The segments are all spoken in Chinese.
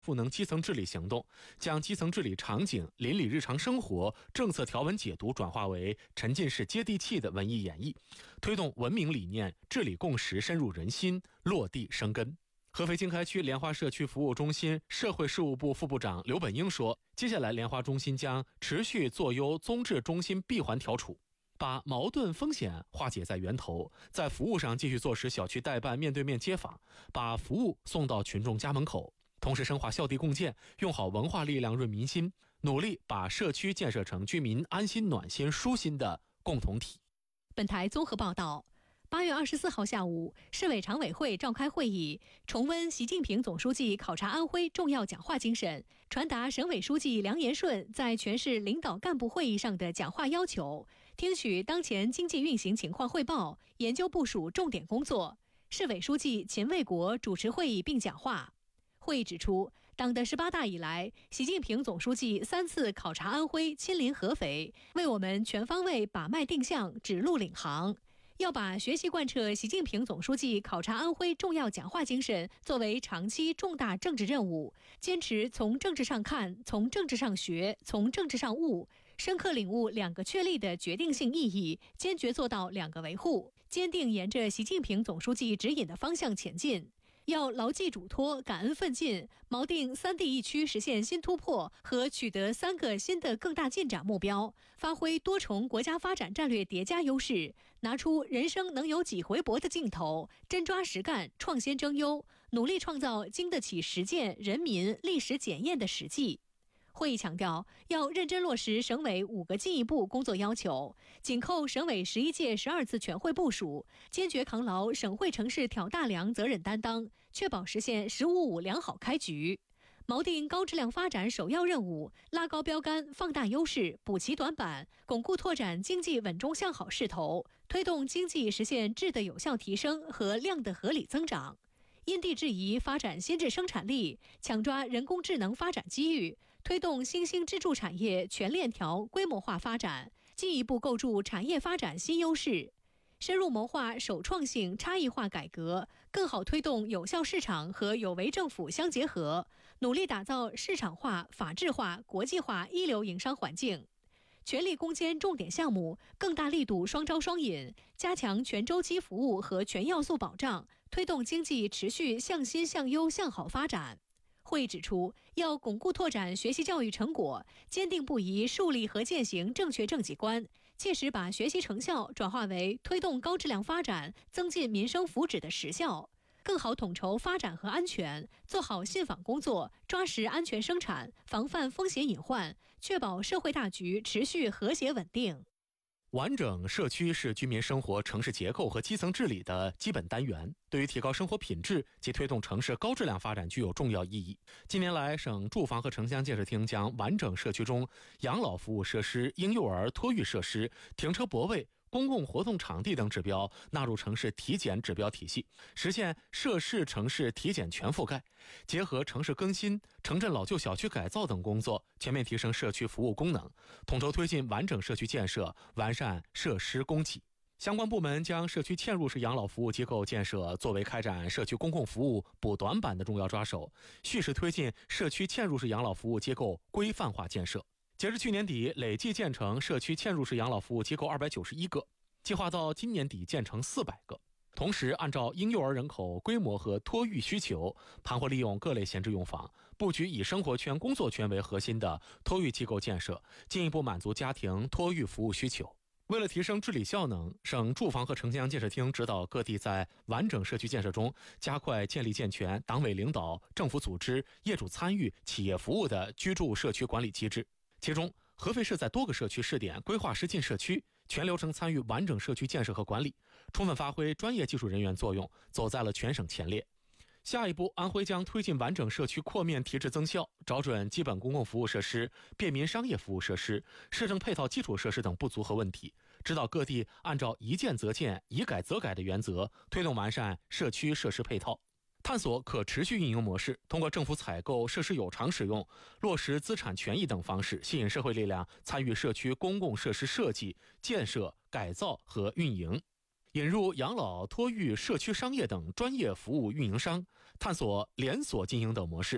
赋能基层治理行动，将基层治理场景、邻里日常生活、政策条文解读转化为沉浸式接地气的文艺演绎，推动文明理念、治理共识深入人心、落地生根。合肥经开区莲花社区服务中心社会事务部副部长刘本英说，接下来莲花中心将持续做优综治中心闭环调处，把矛盾风险化解在源头，在服务上继续做实小区代办面对面接访，把服务送到群众家门口，同时深化校地共建，用好文化力量润民心，努力把社区建设成居民安心暖心舒心的共同体。 本台综合报道，8月24号下午，市委常委会召开会议，重温习近平总书记考察安徽重要讲话精神，传达省委书记梁延顺在全市领导干部会议上的讲话要求，听取当前经济运行情况汇报，研究部署重点工作。市委书记秦卫国主持会议并讲话。会议指出，党的18大以来，习近平总书记3次考察安徽，亲临合肥，为我们全方位把脉定向、指路领航。要把学习贯彻习近平总书记考察安徽重要讲话精神作为长期重大政治任务，坚持从政治上看、从政治上学、从政治上悟，深刻领悟2个确立的决定性意义，坚决做到2个维护，坚定沿着习近平总书记指引的方向前进。要牢记嘱托、感恩奋进，锚定3地一区实现新突破和取得3个新的更大进展目标，发挥多重国家发展战略叠加优势，拿出人生能有几回搏的劲头，真抓实干，创新争优，努力创造经得起实践、人民、历史检验的实际。会议强调，要认真落实省委5个进一步工作要求，紧扣省委11届12次全会部署，坚决扛牢省会城市挑大梁责任担当，确保实现“15+5”良好开局。锚定高质量发展首要任务，拉高标杆，放大优势，补齐短板，巩固拓展经济稳中向好势头，推动经济实现质的有效提升和量的合理增长。因地制宜发展新质生产力，抢抓人工智能发展机遇，推动新兴支柱产业全链条规模化发展，进一步构筑产业发展新优势。深入谋划首创性差异化改革，更好推动有效市场和有为政府相结合，努力打造市场化、法治化、国际化一流营商环境。全力攻坚重点项目，更大力度双招双引，加强全周期服务和全要素保障，推动经济持续向新向优向好发展。会议指出，要巩固拓展学习教育成果，坚定不移树立和践行正确政绩观，切实把学习成效转化为推动高质量发展、增进民生福祉的实效，更好统筹发展和安全，做好信访工作，抓实安全生产，防范风险隐患，确保社会大局持续和谐稳定。 完整社区是居民生活、城市结构和基层治理的基本单元，对于提高生活品质及推动城市高质量发展具有重要意义。近年来，省住房和城乡建设厅将完整社区中养老服务设施、婴幼儿托育设施、停车泊位、公共活动场地等指标纳入城市体检指标体系，实现涉市城市体检全覆盖，结合城市更新、城镇老旧小区改造等工作，全面提升社区服务功能，统筹推进完整社区建设，完善设施供给。相关部门将社区嵌入式养老服务机构建设作为开展社区公共服务补短板的重要抓手，蓄势推进社区嵌入式养老服务机构规范化建设。截至去年底，累计建成社区嵌入式养老服务机构291个，计划到今年底建成400个。同时，按照婴幼儿人口规模和托育需求，盘活利用各类闲置用房，布局以生活圈、工作圈为核心的托育机构建设，进一步满足家庭托育服务需求。为了提升治理效能，省住房和城乡建设厅指导各地在完整社区建设中加快建立健全党委领导、政府组织、业主参与、企业服务的居住社区管理机制。其中，合肥市在多个社区试点规划实进社区，全流程参与完整社区建设和管理，充分发挥专业技术人员作用，走在了全省前列。下一步，安徽将推进完整社区扩面提质增效，找准基本公共服务设施、便民商业服务设施、市政配套基础设施等不足和问题，指导各地按照宜建则建、宜改则改的原则，推动完善社区设施配套。探索可持续运营模式，通过政府采购、设施有偿使用、落实资产权益等方式，吸引社会力量参与社区公共设施设计、建设、改造和运营。引入养老、托育、社区商业等专业服务运营商，探索连锁经营等模式，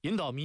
引导民